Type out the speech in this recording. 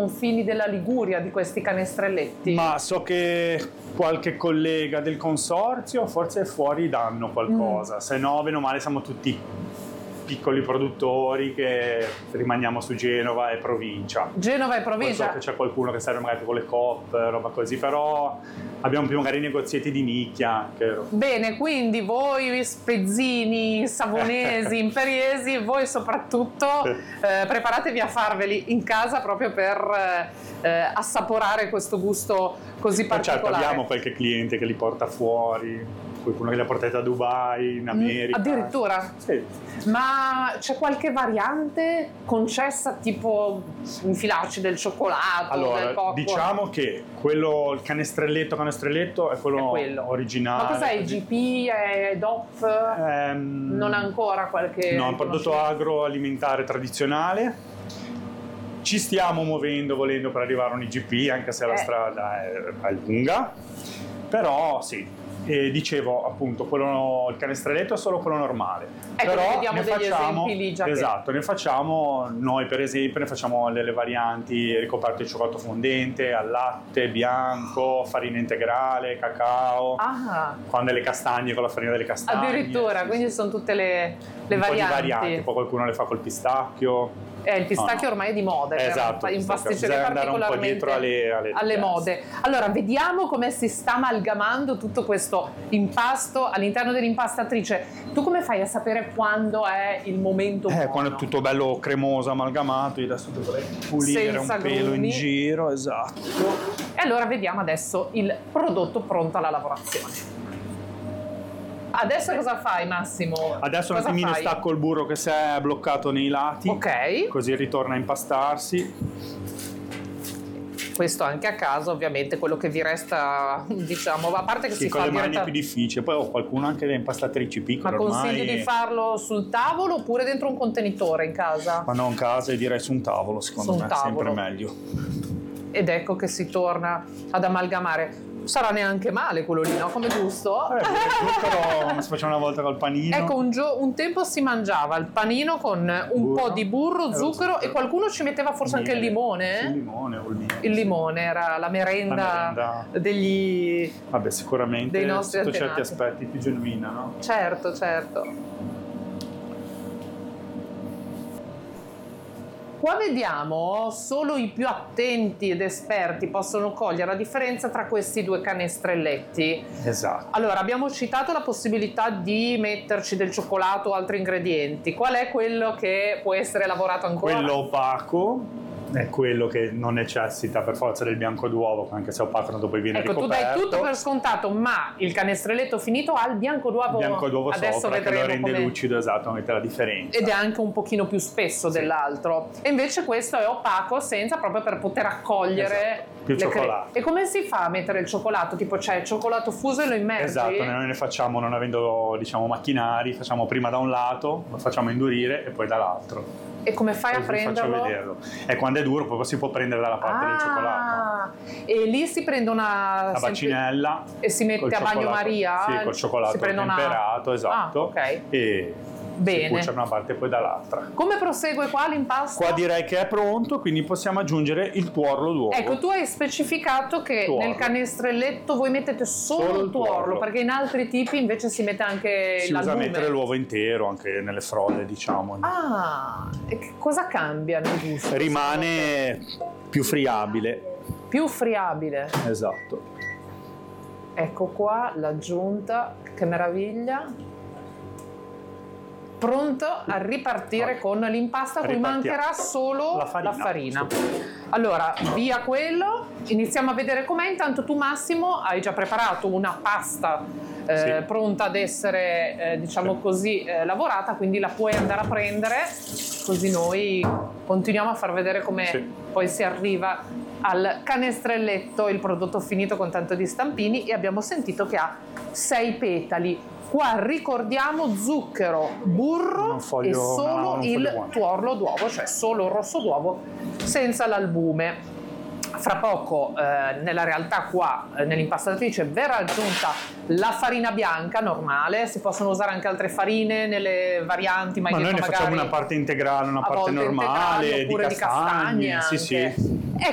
confini della Liguria di questi canestrelletti? Ma so che qualche collega del consorzio forse fuori danno qualcosa, se no, bene o male, siamo tutti piccoli produttori che rimaniamo su Genova e provincia. Genova e provincia? Poi so che c'è qualcuno che serve magari con le coop, roba così, però abbiamo più magari negozietti di nicchia. Bene, quindi voi spezzini, savonesi, imperiesi, voi soprattutto preparatevi a farveli in casa proprio per assaporare questo gusto così particolare. Certo, abbiamo qualche cliente che li porta fuori, qualcuno che li ha portati a Dubai, in America. Addirittura? Sì. Ma c'è qualche variante concessa, tipo infilarci del cioccolato, allora, del cocco? diciamo che quello, il canestrelletto è quello originale. Ma cos'è? GP e DOP? Non ancora qualche... No, è un prodotto agroalimentare tradizionale. Ci stiamo muovendo volendo per arrivare a un IGP, anche se la strada è lunga. Però sì. E dicevo appunto, il canestrelletto è solo quello normale. Ecco, però vediamo degli esempi lì già. Esatto, ne facciamo noi, per esempio, ne facciamo delle varianti ricoperte di cioccolato fondente, al latte, bianco, farina integrale, cacao, con delle castagne, con la farina delle castagne. Addirittura, quindi sono tutte le varianti. Po' di varianti, poi qualcuno le fa col pistacchio. Il pistacchio ormai è di moda, esatto, in pasticceria particolarmente alle mode. Allora, vediamo come si sta amalgamando tutto questo impasto all'interno dell'impastatrice. Tu come fai a sapere quando è il momento buono? Quando è tutto bello cremoso, amalgamato. Io adesso dovrei pulire senza un pelo grumi. In giro, esatto. E allora vediamo adesso il prodotto pronto alla lavorazione. Adesso cosa fai, Massimo? Adesso un attimino stacco il burro che si è bloccato nei lati. Ok. Così ritorna a impastarsi. Questo anche a casa, ovviamente, quello che vi resta, diciamo, a parte che si fa con le mani è più difficile. Poi ho qualcuno anche le impastatrici piccole. Ma consigli di farlo sul tavolo oppure dentro un contenitore in casa? Ma no, in casa direi su un tavolo, secondo me, sempre meglio. Ed ecco che si torna ad amalgamare. Sarà neanche male quello lì, no? Come gusto? Però si faceva una volta col panino. Ecco, un tempo si mangiava il panino con un po' di burro, zucchero e qualcuno ci metteva forse anche il limone. Sì, il limone o il miele. Il limone era la merenda degli... Vabbè, sicuramente dei nostri sotto antenati. certi aspetti più genuina, no? Certo, certo. Qua vediamo, solo i più attenti ed esperti possono cogliere la differenza tra questi due canestrelletti. Esatto. Allora, abbiamo citato la possibilità di metterci del cioccolato o altri ingredienti. Qual è quello che può essere lavorato ancora? Quello opaco è quello che non necessita per forza del bianco d'uovo, anche se opaco dopo viene ricoperto. Tu dai tutto per scontato, ma il canestrelletto finito ha il bianco d'uovo, adesso sopra, che lo rende lucido, esatto, mette la differenza. Ed è anche un pochino più spesso dell'altro. E invece questo è opaco, senza, proprio per poter accogliere più cioccolato. E come si fa a mettere il cioccolato? Tipo c'è il cioccolato fuso e lo immergi? Esatto, noi ne facciamo, non avendo diciamo macchinari, facciamo prima da un lato, lo facciamo indurire e poi dall'altro. E come fai a prenderlo? Faccio vederlo. E quando è duro poi si può prendere dalla parte del cioccolato. E lì si prende una bacinella e si mette a bagnomaria? Sì, col cioccolato si prende temperato, esatto. Ok. E bene. Si cuoce da una parte e poi dall'altra. Come prosegue qua l'impasto? Qua direi che è pronto, quindi possiamo aggiungere il tuorlo d'uovo. Ecco, tu hai specificato che nel canestrelletto voi mettete solo il tuorlo, perché in altri tipi invece si mette anche l'albume. Si usa mettere l'uovo intero anche nelle frolle, diciamo. E che cosa cambia nel gusto? Rimane più friabile. Più friabile. Esatto. Ecco qua l'aggiunta, che meraviglia. Pronto a ripartire con l'impasto, a cui mancherà solo la farina. Allora, via quello, iniziamo a vedere com'è. Intanto tu, Massimo, hai già preparato una pasta pronta ad essere, diciamo così, lavorata, quindi la puoi andare a prendere, così noi continuiamo a far vedere come poi si arriva al canestrelletto, il prodotto finito con tanto di stampini, e abbiamo sentito che ha 6 petali. Qua ricordiamo zucchero, burro e solo il tuorlo d'uovo, cioè solo il rosso d'uovo senza l'albume. Fra poco nella realtà qua nell'impastatrice verrà aggiunta la farina bianca normale, si possono usare anche altre farine nelle varianti, ma noi ne facciamo una parte integrale, una parte normale, di castagna. Sì. E